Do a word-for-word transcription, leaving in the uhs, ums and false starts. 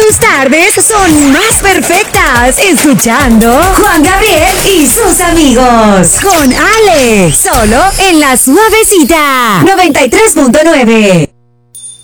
Tus tardes son más perfectas escuchando Juan Gabriel y sus amigos con Ale, solo en La Suavecita noventa y tres punto nueve.